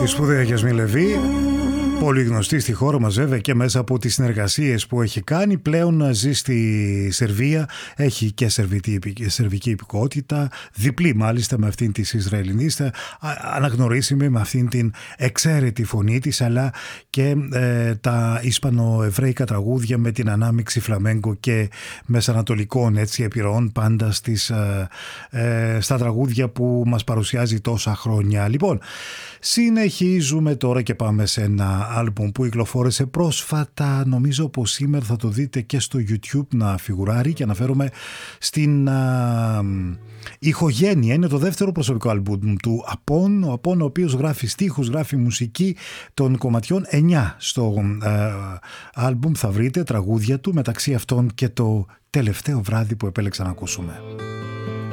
Η σπουδαία Γιασμίν Λεβί, πολύ γνωστή στη χώρα μας βέβαια και μέσα από τις συνεργασίες που έχει κάνει. Πλέον ζει στη Σερβία, έχει και σερβική υπηκότητα, διπλή μάλιστα με αυτήν της Ισραηλινής, αναγνωρίσιμη με αυτήν την εξαίρετη φωνή της, αλλά και τα ισπανοεβραϊκά τραγούδια με την ανάμειξη φλαμέγκο και μεσανατολικών επιρροών πάντα στα τραγούδια που μας παρουσιάζει τόσα χρόνια. Λοιπόν, συνεχίζουμε τώρα και πάμε σε ένα άλμπουμ που κυκλοφόρησε πρόσφατα. Νομίζω πως σήμερα θα το δείτε και στο YouTube να φιγουράρει, και αναφέρομαι στην Ηχογένεια. Είναι το δεύτερο προσωπικό άλμπουμ του Απών, ο Απών, ο οποίος γράφει στίχους, γράφει μουσική των κομματιών. 9 στο άλμπουμ θα βρείτε τραγούδια του, μεταξύ αυτών και το τελευταίο βράδυ που επέλεξα να ακούσουμε.